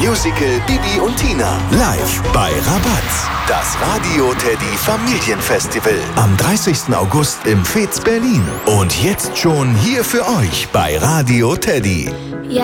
Musical Bibi und Tina. Live bei Rabatz. Das Radio Teddy Familienfestival. Am 30. August im Fez Berlin. Und jetzt schon hier für euch bei Radio Teddy.